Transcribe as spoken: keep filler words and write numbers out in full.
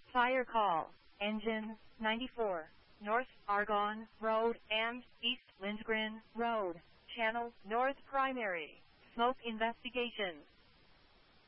Fire call. Engine ninety-four. North Argonne Road and East Lindgren Road. Channel North Primary. Smoke investigation.